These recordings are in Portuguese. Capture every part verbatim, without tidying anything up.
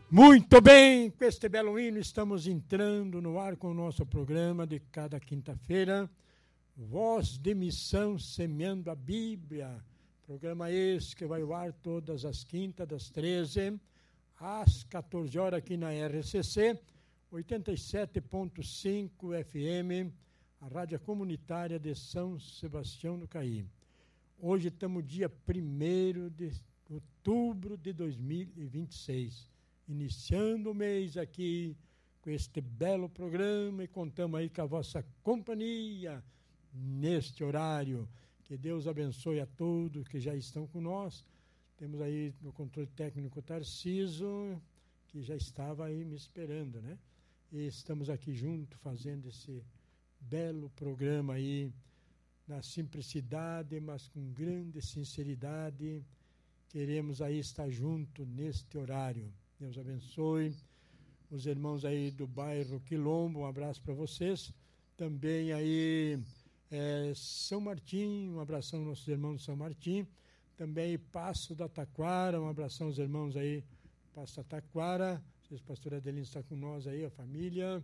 Muito bem, com este belo hino estamos entrando no ar com o nosso programa de cada quinta-feira, Voz de Missão Semeando a Bíblia. Programa esse que vai ao ar todas as quintas, das treze às quatorze horas aqui na R C C, oitenta e sete ponto cinco F M, a Rádio Comunitária de São Sebastião do Caí. Hoje estamos dia primeiro de outubro de dois mil e vinte e seis. Iniciando o mês aqui com este belo programa e contamos aí com a vossa companhia neste horário. Que Deus abençoe a todos que já estão com nós. Temos aí no controle técnico Tarciso, que já estava aí me esperando, né? E estamos aqui juntos fazendo esse belo programa aí, na simplicidade, mas com grande sinceridade. Queremos aí estar junto neste horário. Deus abençoe os irmãos aí do bairro Quilombo, um abraço para vocês. Também aí é, São Martim, um abração aos nossos irmãos de São Martim. Também Passo da Taquara, um abração aos irmãos aí Passo da Taquara. O pastor Adelino está com nós aí, a família.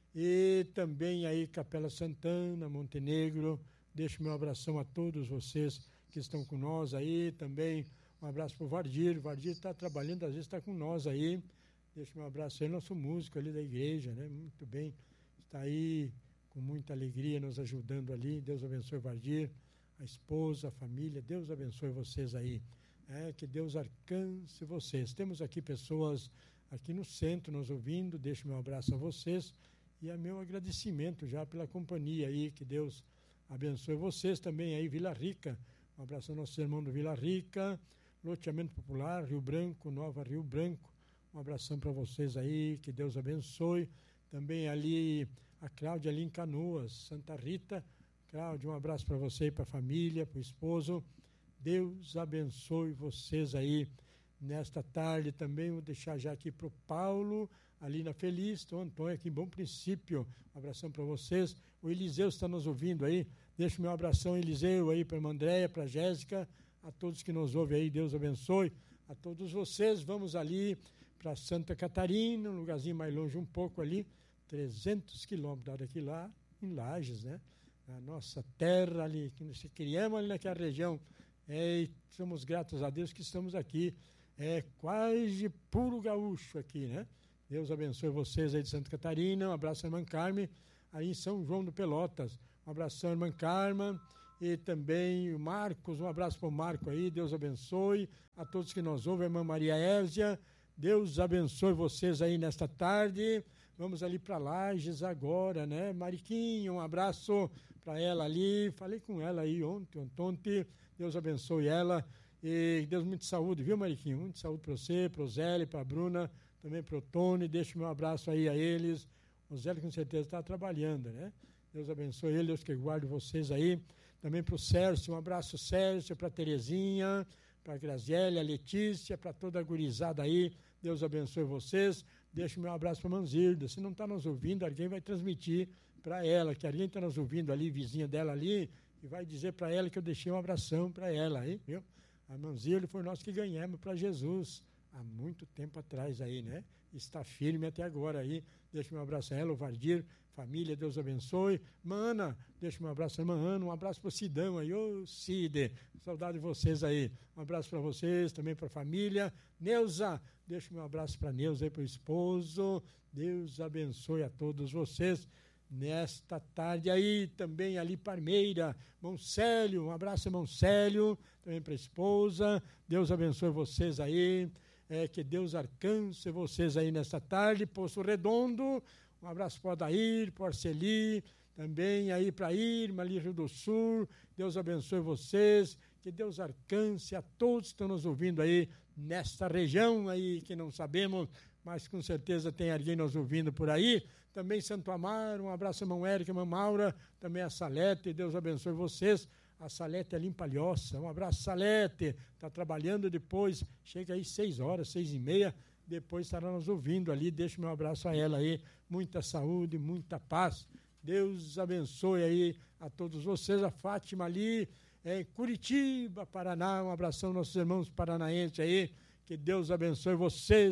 E também aí Capela Santana, Montenegro. Deixo meu abração a todos vocês que estão com nós aí. Também um abraço para o Vardir. O Vardir está trabalhando, às vezes está com nós aí. Deixa meu abraço aí, nosso músico ali da igreja, né? Muito bem. Está aí com muita alegria nos ajudando ali. Deus abençoe o Vardir, a esposa, a família. Deus abençoe vocês aí. É, que Deus alcance vocês. Temos aqui pessoas aqui no centro nos ouvindo. Deixo meu abraço a vocês e a meu agradecimento já pela companhia aí. Que Deus abençoe vocês também aí, Vila Rica. Um abraço ao nosso irmão do Vila Rica. Loteamento Popular, Rio Branco, Nova Rio Branco. Um abração para vocês aí, que Deus abençoe. Também ali, a Cláudia ali em Canoas, Santa Rita. Cláudia, um abraço para você e para a família, para o esposo. Deus abençoe vocês aí nesta tarde. Também vou deixar já aqui para o Paulo, ali na Feliz, o Antônio aqui em Bom Princípio. Um abração para vocês. O Eliseu está nos ouvindo aí. Deixo meu abração, Eliseu, aí para a Andréia, para a Jéssica. A todos que nos ouvem aí, Deus abençoe. A todos vocês, vamos ali para Santa Catarina, um lugarzinho mais longe um pouco ali, trezentos quilômetros daqui lá, em Lages, né? A nossa terra ali, que nós criamos ali naquela região. É, e somos gratos a Deus que estamos aqui. É quase puro gaúcho aqui, né? Deus abençoe vocês aí de Santa Catarina. Um abraço à irmã Carmen, aí em São João do Pelotas. Um abração à irmã Carmen. E também o Marcos, um abraço para o Marco aí, Deus abençoe. A todos que nos ouvem, a irmã Maria Érzia, Deus abençoe vocês aí nesta tarde. Vamos ali para Lages agora, né? Mariquinha, um abraço para ela ali. Falei com ela aí ontem, ontem. Deus abençoe ela. E Deus, muita saúde, viu, Mariquinha? Muita saúde para você, para o Zé, para a Bruna, também para o Tony. Deixo meu abraço aí a eles. O Zé com certeza está trabalhando, né? Deus abençoe ele, Deus que guarde vocês aí. Também para o Sérgio, um abraço, Sérgio, para a Terezinha, para a Graziele, a Letícia, para toda a gurizada aí. Deus abençoe vocês. Deixo meu abraço para a Manzilda. Se não está nos ouvindo, alguém vai transmitir para ela, que alguém está nos ouvindo ali, vizinha dela ali, e vai dizer para ela que eu deixei um abração para ela aí, viu? A Manzilda foi nós que ganhamos para Jesus há muito tempo atrás aí, né? Está firme até agora aí. Deixa meu abraço a ela, o Vardir, família, Deus abençoe. Mana, deixa meu abraço a irmã Ana, um abraço para o Sidão aí, ô Cide, saudade de vocês aí. Um abraço para vocês, também para a família. Neuza, deixa meu abraço para Neuza aí, para o esposo. Deus abençoe a todos vocês nesta tarde aí. Também ali Parmeira, Mãocélio, um abraço a Mãocélio, também para a esposa. Deus abençoe vocês aí. É, que Deus alcance vocês aí nesta tarde. Poço Redondo, um abraço para o Adair, para o Arceli, também aí para a Irma, ali Rio do Sul. Deus abençoe vocês, que Deus alcance a todos que estão nos ouvindo aí nesta região aí, que não sabemos, mas com certeza tem alguém nos ouvindo por aí. Também Santo Amaro, um abraço a irmão Érica, irmã Maura, também a Salete, Deus abençoe vocês. A Salete ali em Palhoça, um abraço, Salete, está trabalhando depois, chega aí seis horas, seis e meia, depois estará nos ouvindo ali, deixo meu abraço a ela aí, muita saúde, muita paz, Deus abençoe aí a todos vocês, a Fátima ali, é, em Curitiba, Paraná, um abração aos nossos irmãos paranaenses aí, que Deus abençoe vocês a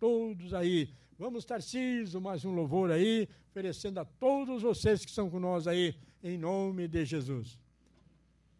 todos aí. Vamos, Tarcísio, mais um louvor aí, oferecendo a todos vocês que estão com nós aí, em nome de Jesus.